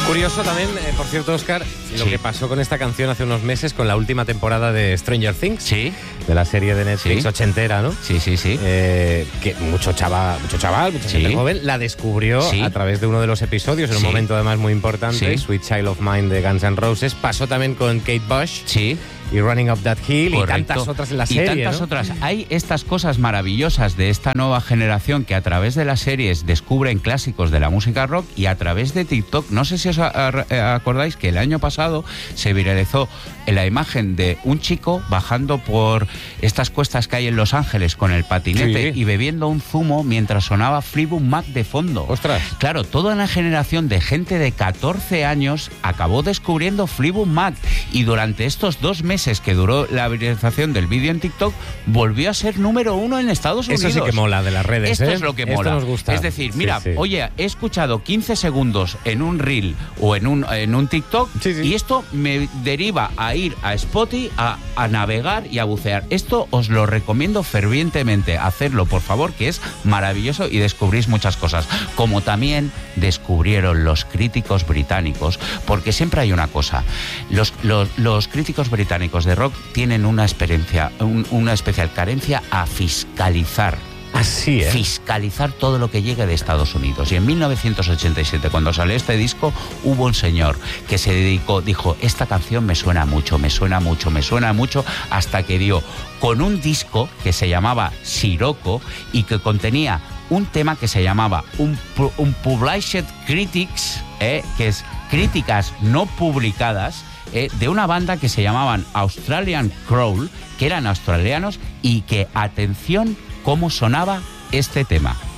Curioso también, por cierto, Óscar, lo que pasó con esta canción hace unos meses con la última temporada de Stranger Things. Sí. De la serie de Netflix ochentera, ¿no? Sí. Que mucha gente joven la descubrió a través de uno de los episodios, en un momento además muy importante, Sweet Child of Mine de Guns N' Roses. Pasó también con Kate Bush. Sí. Y Running Up That Hill. Correcto. Y tantas otras en la serie, Y tantas ¿no? otras. Hay estas cosas maravillosas de esta nueva generación que a través de las series descubren clásicos de la música rock y a través de TikTok. No sé si os acordáis que el año pasado se viralizó la imagen de un chico bajando por estas cuestas que hay en Los Ángeles con el patinete y bebiendo un zumo mientras sonaba Fleetwood Mac de fondo. ¡Ostras! Claro, toda una generación de gente de 14 años acabó descubriendo Fleetwood Mac y durante estos 2 meses que duró la viralización del vídeo en TikTok, volvió a ser número 1 en Estados Unidos. Eso sí que mola de las redes. Esto es lo que mola. Esto nos gusta. Es decir, mira, oye, he escuchado 15 segundos en un reel o en un TikTok y esto me deriva a ir a Spotify a navegar y a bucear. Esto os lo recomiendo fervientemente. Hacerlo, por favor, que es maravilloso y descubrís muchas cosas. Como también descubrieron los críticos británicos, porque siempre hay una cosa. Los críticos británicos de rock tienen una especial carencia a fiscalizar. Así es. Fiscalizar todo lo que llegue de Estados Unidos. Y en 1987, cuando salió este disco, hubo un señor que se dijo, esta canción me suena mucho, hasta que dio con un disco que se llamaba Sirocco y que contenía un tema que se llamaba un Published Critics, que es críticas no publicadas, de una banda que se llamaban Australian Crawl, que eran australianos y que, atención, cómo sonaba este tema.